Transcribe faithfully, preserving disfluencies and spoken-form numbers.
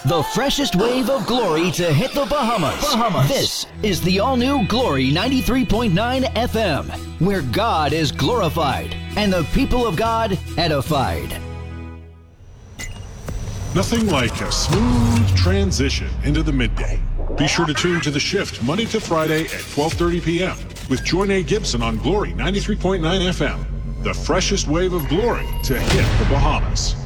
The freshest wave of glory to hit the Bahamas. Bahamas. This is the all-new Glory ninety-three point nine F M, where God is glorified and the people of God edified. Nothing like a smooth transition into the midday. Be sure to tune to The Shift Monday to Friday at twelve thirty p.m. with Joyne Gibson on Glory ninety-three point nine F M. The freshest wave of glory to hit the Bahamas.